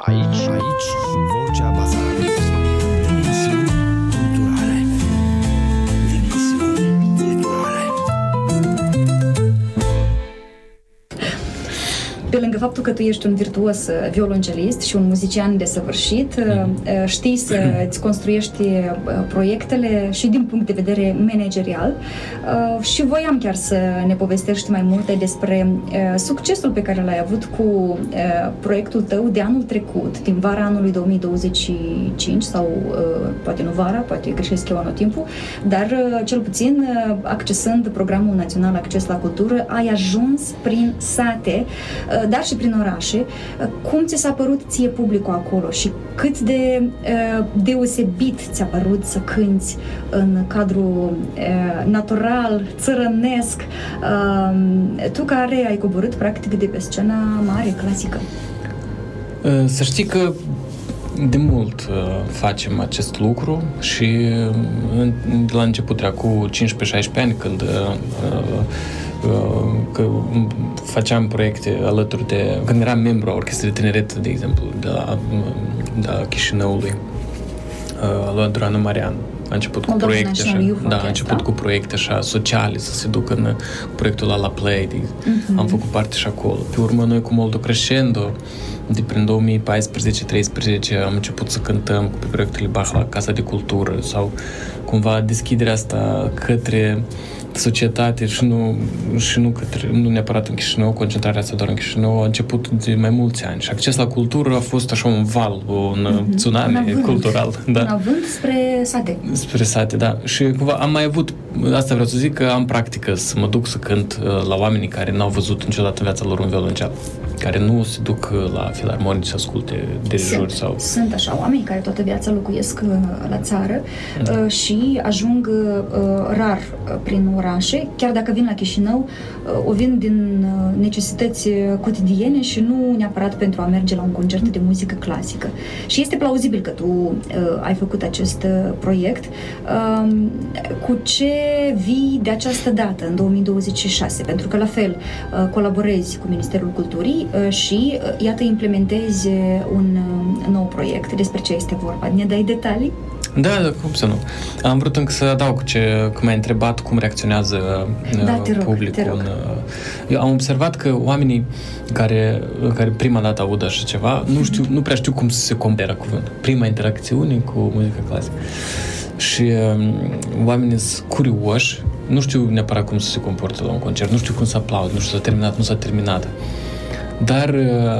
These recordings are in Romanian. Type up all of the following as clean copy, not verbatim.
Aici, Vocea Basarabiei. Dimensiuni culturale. Dimensiuni culturale. Pe lângă faptul că tu ești un virtuos violoncelist și un muzician desăvârșit, știi să-ți construiești proiectele și din punct de vedere managerial și voiam chiar să ne povestești mai multe despre succesul pe care l-ai avut cu proiectul tău de anul trecut, din vara anului 2025 sau poate nu vara, poate greșesc eu anotimpul, dar cel puțin accesând Programul Național Acces la Cultură, ai ajuns prin sate, dar și prin orașe. Cum ți s-a părut ție publicul acolo și cât de deosebit ți-a părut să cânți în cadrul natural, țărănesc, tu care ai coborât practic de pe scena mare, clasică? Să știi că de mult facem acest lucru și de la început era cu 15-16 ani când că făceam proiecte alături de... Când eram membru a Orchestrei de Tineret, de exemplu, de la Chișinăului, lui Adrian Marian. A început cu proiecte așa, a început cu proiecte așa sociale, să se ducă în proiectul la Play. Am făcut parte și acolo. Pe urmă, noi cu Moldo Crescendo, de prin 2014-13 am început să cântăm pe proiectele Bach la Casa de Cultură sau cumva deschiderea asta către societate și nu neapărat în Chișinău, concentrarea asta doar în Chișinău a început de mai mulți ani și acces la cultură a fost așa un val, un tsunami cultural. Da. Un avânt spre sate. Spre sate, da. Și cumva am mai avut, asta vreau să zic, că am practică să mă duc să cânt la oamenii care n-au văzut niciodată în viața lor un violoncel, care nu se duc la filarmonici să asculte dirijori sau... Sunt așa oameni care toată viața locuiesc la țară și ajung rar prin orașe, chiar dacă vin la Chișinău, o vin din necesități cotidiene și nu neapărat pentru a merge la un concert de muzică clasică. Și este plauzibil că tu ai făcut acest proiect. Cu ce vii de această dată, în 2026? Pentru că, la fel, colaborezi cu Ministerul Culturii și, iată, implementezi un nou proiect. Despre ce este vorba? Ne dai detalii? Da, cum să nu. Am vrut încă să adaug că m-ai întrebat cum reacționează publicul. Eu am observat că oamenii care prima dată aud așa ceva, nu prea știu cum să se compară cuvântul. Prima interacțiune cu muzica clasică. Și oamenii sunt curioși, nu știu neapărat cum să se comportă la un concert, nu știu cum să aplaud, nu știu s-a terminat, nu s-a terminat. Dar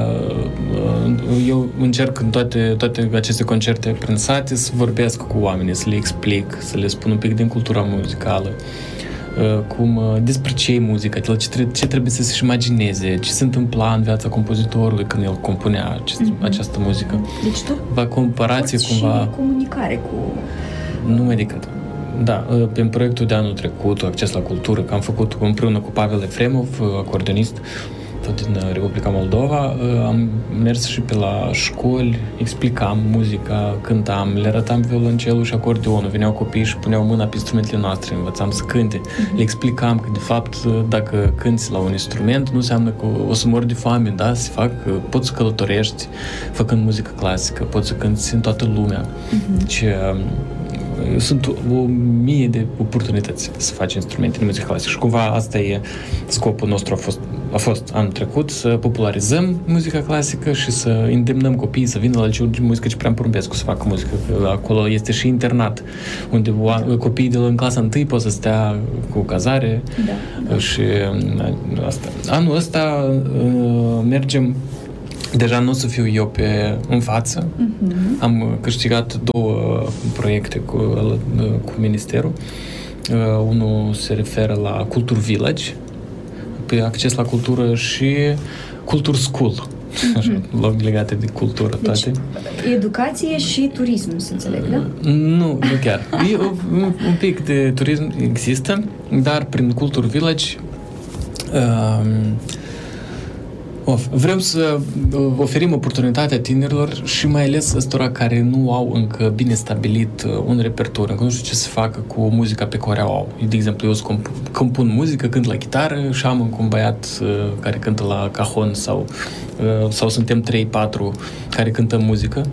eu încerc în toate aceste concerte prin sate să vorbesc cu oamenii, să le explic, să le spun un pic din cultura muzicală, despre ce e muzica, ce trebuie să se imagineze, ce se întâmpla în viața compozitorului când el compunea această muzică. Deci tu comparație cumva... și comunicare cu... Numai decât. Da, pe proiectul de anul trecut, Acces la Cultură, că am făcut împreună cu Pavel Efremov, acordeonist, tot din Republica Moldova, am mers și pe la școli, explicam muzica, cântam, le arătam violoncelul și acordeonul, veneau copii și puneau mâna pe instrumentele noastre, învățam să cânte, le explicam că de fapt dacă cânti la un instrument nu înseamnă că o să mori de foame, da, poți să călătorești făcând muzică clasică, poți să cânti în toată lumea. Deci sunt 1000 de oportunități să faci instrumente de muzică clasică și cumva asta e scopul nostru a fost anul trecut, să popularizăm muzica clasică și să îndemnăm copiii să vină la liceul de muzică Ciprian Porumbescu să facă muzică. Acolo este și internat, unde copiii de în clasa 1 pot să stea cu cazare. Da. Și asta. Anul ăsta mergem. Deja nu o să fiu eu în față. Am câștigat 2 proiecte cu Ministerul. Unul se referă la Culture Village, pe acces la cultură și Culture School, legate de cultură. Deci, toate. Educație și turism, să înțeleg, da? Nu chiar. Un pic de turism există, dar prin Culture Village Vrem să oferim oportunitatea tinerilor și mai ales ăstora care nu au încă bine stabilit un repertoriu, încă nu știu ce să facă cu muzica pe care o au. De exemplu, eu compun muzică, cânt la chitară și am încă un băiat care cântă la cajon sau suntem 3-4 care cântăm muzică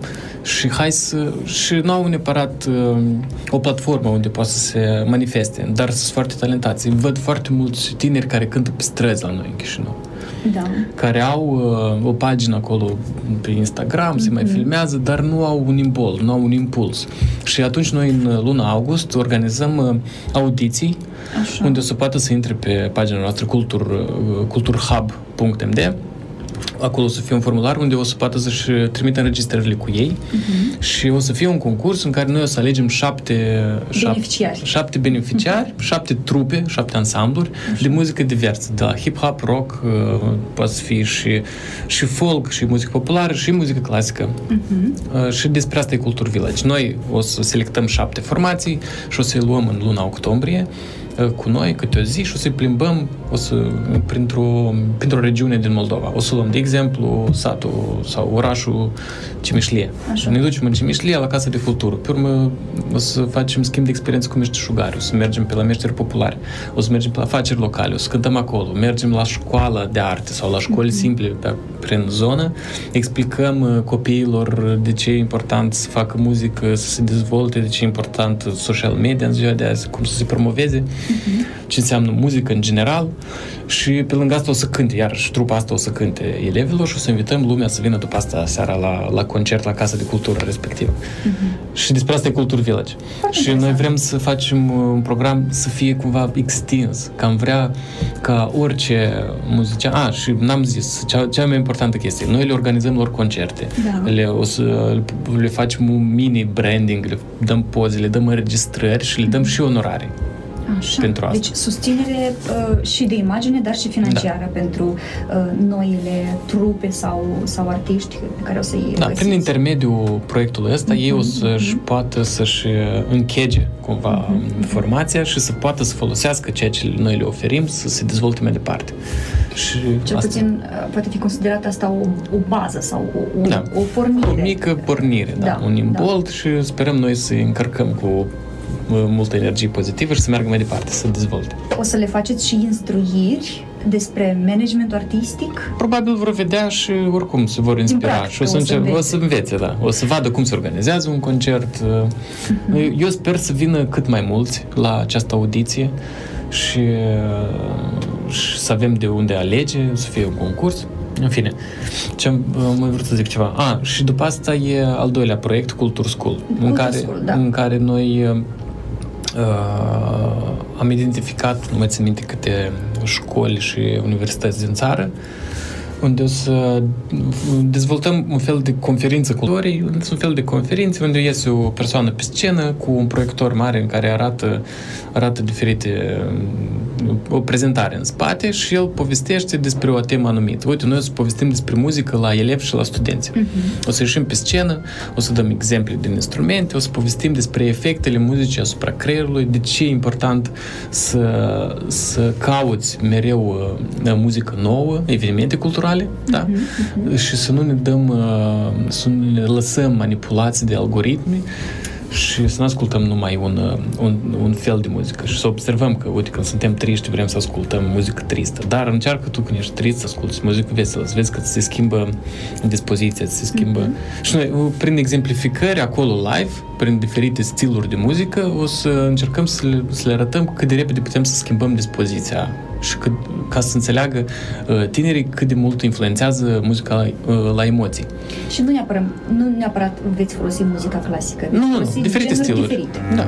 și nu au neapărat o platformă unde poate să se manifeste, dar sunt foarte talentați. Văd foarte mulți tineri care cântă pe străzi la noi în Chișinău. Da. Care au o pagină acolo pe Instagram, se mai filmează, dar nu au un imbold, nu au un impuls. Și atunci noi în luna august organizăm audiții. Așa. Unde o să poată să intre pe pagina noastră culturhub.md. Acolo o să fie un formular unde o să poată să-și trimită înregistrările cu ei și o să fie un concurs în care noi o să alegem 7 beneficiari, 7 trupe, 7 ansambluri de muzică diversă, de la hip-hop, rock, poate să fie și folk, și muzică populară, și muzică clasică. Și despre asta e Culture Village. Noi o să selectăm 7 formații și o să-i luăm în luna octombrie cu noi câte o zi și o să-i plimbăm printr-o regiune din Moldova. O să luăm, de exemplu, satul sau orașul Cimișlie. Așa. Ne ducem în Cimișlie la Casa de Cultură. Pe urmă o să facem schimb de experiență cu meșteșugari, o să mergem pe la meșteri populari, o să mergem pe la afaceri locale, o să cântăm acolo, mergem la școală de arte sau la școli simple prin zonă, explicăm copiilor de ce e important să facă muzică, să se dezvolte, de ce e important social media în ziua de azi, cum să se promoveze, ce înseamnă muzică în general și pe lângă asta o să cânte, iarăși trupa asta o să cânte elevilor și o să invităm lumea să vină după asta seara la concert la Casa de Cultură respectivă. Și despre asta e Culture Village. Și noi vrem să facem un program să fie cumva extins, că am vrea ca orice muzician, și n-am zis, cea mai importantă chestie, noi le organizăm lor concerte, o să le facem un mini branding, le dăm poze, le dăm înregistrări și le dăm și onorare. Așa. Pentru asta. Deci susținere și de imagine, dar și financiară pentru noile trupe sau artiști pe care o să-i găsiți. Prin intermediul proiectului ăsta, ei o să-și poată să-și închege cumva formația și să poată să folosească ceea ce noi le oferim, să se dezvolte mai departe. Și cel puțin poate fi considerată asta o bază sau o pornire. O mică pornire, un imbold și sperăm noi să încărcăm cu multă energie pozitivă și să meargă mai departe, să dezvolte. O să le faceți și instruiri despre managementul artistic? Probabil vor vedea și oricum se vor inspira și o să învețe, o să vadă cum se organizează un concert. Eu sper să vină cât mai mulți la această audiție și să avem de unde alege, să fie un concurs. În fine, ce mai vreau să zic ceva. Și după asta e al doilea proiect, Culture School, în care noi am identificat, nu mai țin minte câte școli și universități din țară, unde o să dezvoltăm un fel de conferință culturii, un fel de conferințe unde iese o persoană pe scenă cu un proiector mare în care arată diferite, o prezentare în spate și el povestește despre o temă anumită. Uite, noi o să povestim despre muzică la elevi și la studenți. O să ieșim pe scenă, o să dăm exemple din instrumente, o să povestim despre efectele muzicii asupra creierului, de ce e important să cauți mereu muzică nouă, evenimente culturale, și să nu ne lăsăm manipulați de algoritmi și să nu ascultăm numai un fel de muzică și să observăm că, uite, când suntem triști, vrem să ascultăm muzică tristă, dar încearcă tu când ești trist să asculti muzică veselă, să vezi că se schimbă dispoziția, se schimbă. Și noi, prin exemplificări acolo live, prin diferite stiluri de muzică, o să încercăm să le arătăm cât de repede putem să schimbăm dispoziția și ca să înțeleagă tinerii cât de mult influențează muzica la emoții. Și nu neapărat veți folosi muzica clasică, Nu, diferite stiluri. Diferite. Da.